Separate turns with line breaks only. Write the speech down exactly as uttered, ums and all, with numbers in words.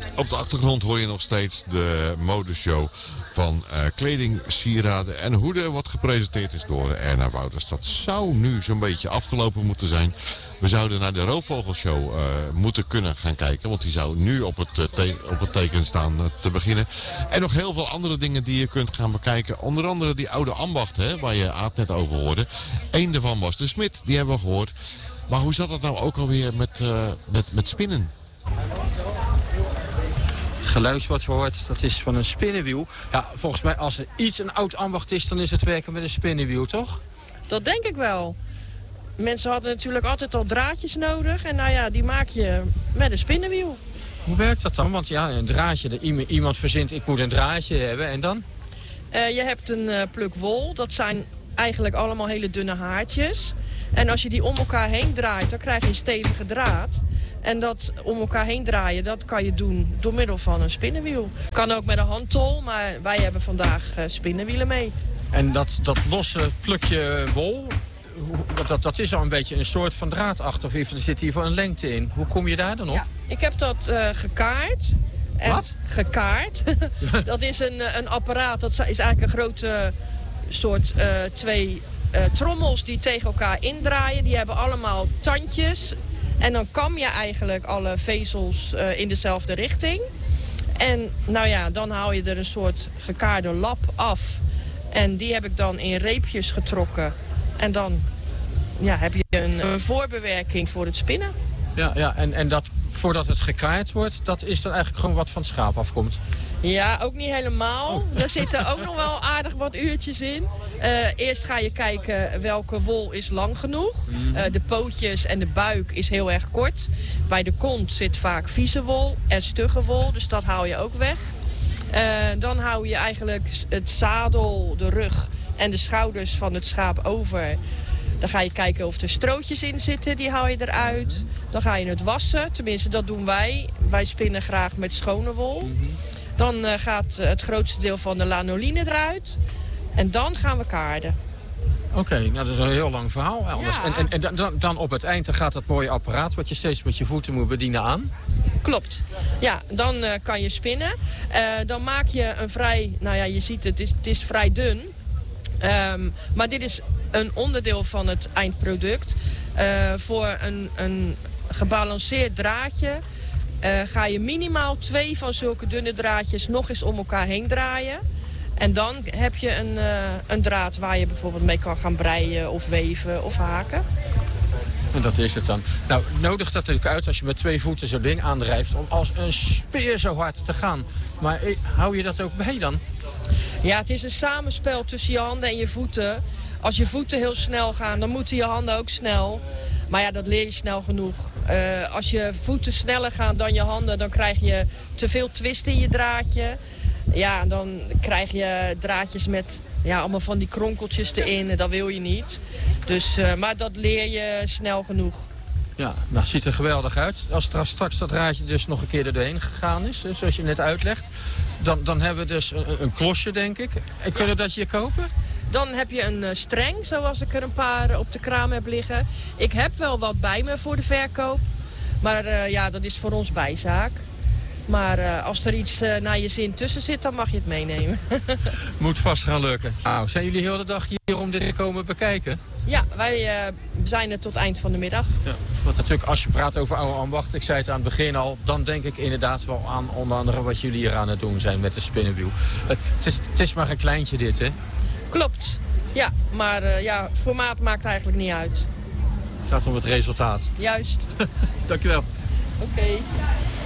Op de achtergrond hoor je nog steeds de modeshow van uh, kleding, sieraden en hoeden wat gepresenteerd is door Erna Wouters. Dat zou nu zo'n beetje afgelopen moeten zijn. We zouden naar de Roofvogelshow uh, moeten kunnen gaan kijken, want die zou nu op het, uh, te- op het teken staan uh, te beginnen. En nog heel veel andere dingen die je kunt gaan bekijken. Onder andere die oude ambacht, hè, waar je Aad net over hoorde. Eén daarvan was de Smit, die hebben we gehoord. Maar hoe zat het nou ook alweer met, uh, met, met spinnen?
Het geluid wat je hoort, dat is van een spinnenwiel. Ja, volgens mij als er iets een oud ambacht is, dan is het werken met een spinnenwiel, toch?
Dat denk ik wel. Mensen hadden natuurlijk altijd al draadjes nodig. En nou ja, die maak je met een spinnenwiel.
Hoe werkt dat dan? Want ja, een draadje, de, iemand verzint, ik moet een draadje hebben en dan?
Uh, je hebt een uh, pluk wol. Dat zijn eigenlijk allemaal hele dunne haartjes. En als je die om elkaar heen draait, dan krijg je een stevige draad. En dat om elkaar heen draaien, dat kan je doen door middel van een spinnenwiel. Kan ook met een handtol, maar wij hebben vandaag uh, spinnenwielen mee.
En dat, dat losse plukje wol, dat, dat, dat is al een beetje een soort van draadachtig. Of er zit hier voor een lengte in. Hoe kom je daar dan op?
Ja, ik heb dat uh, gekaard. En
Wat?
Gekaard. Dat is een, een apparaat, dat is eigenlijk een grote soort uh, twee uh, trommels die tegen elkaar indraaien. Die hebben allemaal tandjes. En dan kam je eigenlijk alle vezels uh, in dezelfde richting. En nou ja, dan haal je er een soort gekaarde lap af. En die heb ik dan in reepjes getrokken. En dan ja, heb je een, een voorbewerking voor het spinnen.
Ja, ja en, en dat voordat het gekaard wordt, dat is dan eigenlijk gewoon wat van het schaap afkomt?
Ja, ook niet helemaal.
Oh.
Daar zitten ook nog wel aardig wat uurtjes in. Uh, eerst ga je kijken welke wol is lang genoeg.
Mm-hmm.
Uh, de pootjes en de buik is heel erg kort. Bij de kont zit vaak vieze wol en stugge wol, dus dat haal je ook weg. Uh, dan hou je eigenlijk het zadel, de rug en de schouders van het schaap over. Dan ga je kijken of er strootjes in zitten, die haal je eruit. Dan ga je het wassen, tenminste dat doen wij. Wij spinnen graag met schone wol. Dan uh, gaat het grootste deel van de lanoline eruit. En dan gaan we kaarden.
Oké, okay, nou dat is een heel lang verhaal anders.
Ja.
En, en, en dan, dan op het eind dan gaat dat mooie apparaat wat je steeds met je voeten moet bedienen aan.
Klopt. Ja, dan uh, kan je spinnen. Uh, dan maak je een vrij, nou ja, je ziet het, het is, het is vrij dun. Um, maar dit is een onderdeel van het eindproduct. Uh, voor een, een gebalanceerd draadje uh, ga je minimaal twee van zulke dunne draadjes nog eens om elkaar heen draaien. En dan heb je een, uh, een draad waar je bijvoorbeeld mee kan gaan breien of weven of haken.
En dat is het dan. Nou, nodigt dat natuurlijk uit als je met twee voeten zo'n ding aandrijft om als een speer zo hard te gaan. Maar eh, hou je dat ook bij dan?
Ja, het is een samenspel tussen je handen en je voeten. Als je voeten heel snel gaan, dan moeten je handen ook snel. Maar ja, dat leer je snel genoeg. Uh, als je voeten sneller gaan dan je handen, dan krijg je te veel twist in je draadje. Ja, dan krijg je draadjes met ja, allemaal van die kronkeltjes erin. Dat wil je niet. Dus, uh, maar dat leer je snel genoeg.
Ja, nou ziet er geweldig uit. Als er straks dat draadje dus nog een keer er doorheen gegaan is, zoals je net uitlegt, dan, dan hebben we dus een, een klosje, denk ik. En kunnen we dat hier kopen?
Dan heb je een uh, streng, zoals ik er een paar op de kraam heb liggen. Ik heb wel wat bij me voor de verkoop. Maar uh, ja, dat is voor ons bijzaak. Maar uh, als er iets uh, naar je zin tussen zit, dan mag je het meenemen.
Moet vast gaan lukken. Nou, zijn jullie heel de dag hier om dit te komen bekijken?
Ja, wij uh, zijn er tot eind van de middag.
Ja, want natuurlijk, als je praat over oude ambacht, ik zei het aan het begin al, dan denk ik inderdaad wel aan onder andere wat jullie hier aan het doen zijn met de spinnenwiel. Het, het, is, het is maar een kleintje dit, hè?
Klopt. Ja, maar uh, ja, formaat maakt eigenlijk niet uit.
Het gaat om het resultaat.
Juist.
Dankjewel.
Oké. Okay.